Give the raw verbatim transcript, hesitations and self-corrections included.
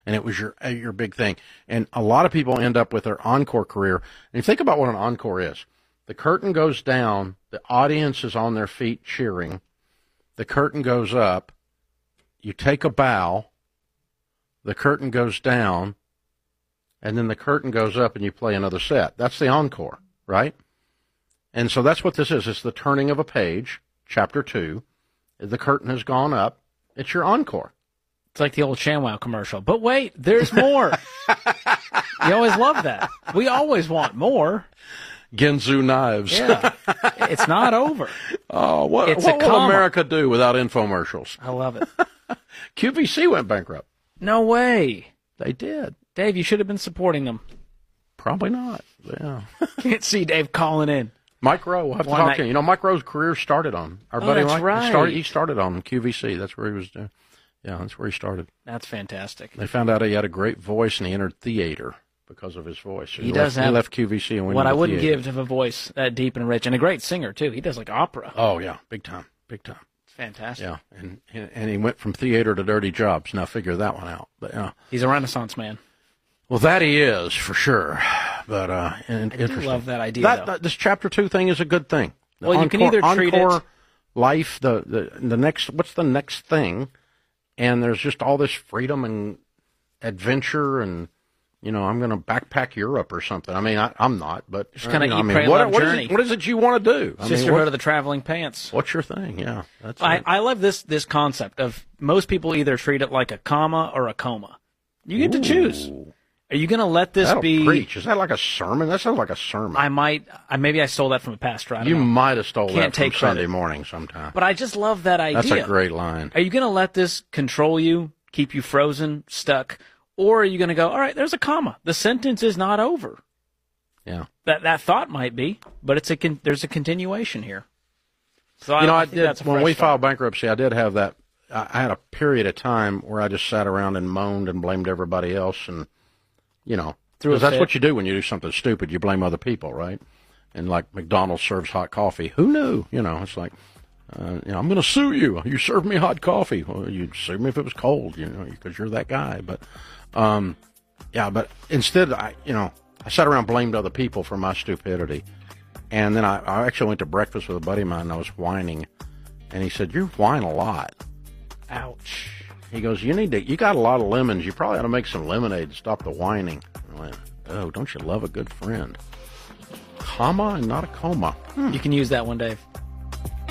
and it was your your big thing. And a lot of people end up with their encore career. And you think about what an encore is. The curtain goes down. The audience is on their feet cheering. The curtain goes up. You take a bow. The curtain goes down. And then the curtain goes up and you play another set. That's the encore, right? And so that's what this is. It's the turning of a page, chapter two. The curtain has gone up. It's your encore. It's like the old ShamWow commercial. But wait, there's more. You always love that. We always want more. Ginzu knives. Yeah. It's not over. Oh, what, it's what a will comma. America do without infomercials? I love it. Q V C went bankrupt. No way. They did. Dave, you should have been supporting them. Probably not. Yeah. Can't see Dave calling in. Mike Rowe, we'll have to One talk night. to him. You know, Mike Rowe's career started on. Our Oh, buddy that's Mike right. he started, he started on Q V C. That's where he was doing. Yeah, that's where he started. That's fantastic. They found out he had a great voice, and he entered theater because of his voice. So He, he does left, have he left Q V C and went what into I wouldn't theater. give to have a voice that deep and rich, and a great singer too. He does like opera. Oh yeah, big time, big time. It's fantastic. Yeah, and and he went from theater to dirty jobs. Now figure that one out. But yeah, He's a Renaissance man. well that he is for sure. But uh, and I do interesting. love that idea. That, though. that this chapter two thing is a good thing. The Well, you can encore- either treat it- encore life, the, the the next. What's the next thing? And there's just all this freedom and adventure, and you know, I'm going to backpack Europe or something. I mean, I, I'm not, but Just kinda you know, eat, I mean, pray, what, love what is journey. it, what is it you want to do? I mean, Sisterhood what- of the Traveling Pants. what's your thing? Yeah, that's I, it. I love this this concept of most people either treat it like a comma or a coma. You get to choose. Ooh. Are you going to let this That'll be? preach. Is that like a sermon? That sounds like a sermon. I might. I, maybe I stole that from a pastor. I don't you know. might have stole Can't that from take Sunday credit. morning sometime. But I just love that idea. That's a great line. Are you going to let this control you, keep you frozen, stuck, or are you going to go, all right, there's a comma. The sentence is not over. Yeah. That that thought might be, but it's a con- there's a continuation here. So You know, I think did that's a when fresh we start. filed bankruptcy. I did have that. I I had a period of time where I just sat around and moaned and blamed everybody else, and you know, Threw a 'cause that's fit. what you do when you do something stupid. You blame other people, right? And like McDonald's serves hot coffee. Who knew? You know, it's like, uh, you know, I'm going to sue you. You served me hot coffee. Well, you'd sue me if it was cold, you know, because you're that guy. But, um, yeah, but instead, I, you know, I sat around and blamed other people for my stupidity. And then I, I actually went to breakfast with a buddy of mine, and I was whining. And he said, you whine a lot. Ouch. He goes, you need to, you got a lot of lemons. You probably ought to make some lemonade to stop the whining. I went, oh, don't you love a good friend? Comma and not a coma. You can use that one, Dave.